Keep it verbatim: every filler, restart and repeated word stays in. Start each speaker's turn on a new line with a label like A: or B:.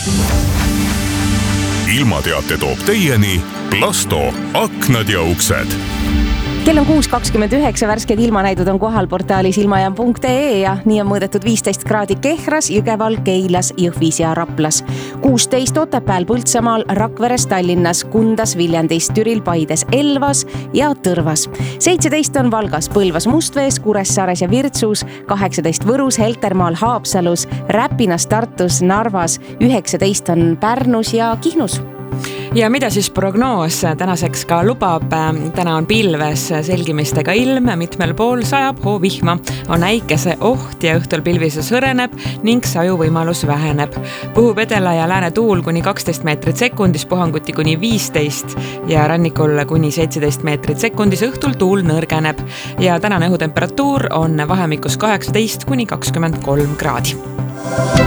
A: ilmateate toob teieni Plasto aknad ja uksed.
B: Kell on kuus kakskümmend üheksa, värsked ilmanäidud on kohal portaalis ilmajaam punkt ee ja nii on mõõdetud viisteist kraadi Kehras, Jõgeval, Keilas, Jõhvis ja Raplas. kuusteist Otepääl, Põltsamaal, Rakveres, Tallinnas, Kundas, Viljandis, Türil, Paides, Elvas ja Tõrvas. seitseteist on Valgas, Põlvas, Mustvees, Kuressaares ja Virtsus, kaheksateist Võrus, Heltermaal, Haapsalus, Räpinas, Tartus, Narvas, üheksateist on Pärnus ja Kihnus.
C: Ja mida siis prognoos tänaseks ka lubab? Täna on pilves selgimistega ilm, mitmel pool sajab hoovihma, on äikese oht ja õhtul pilvisus hõreneb ning saju võimalus väheneb. Puhub edela ja lääne tuul kuni kaksteist meetrit sekundis, puhanguti kuni viisteist ja rannikul kuni seitseteist meetrit sekundis, õhtul tuul nõrgeneb ja tänane õhutemperatuur on vahemikus kaheksateist kuni kakskümmend kolm kraadi.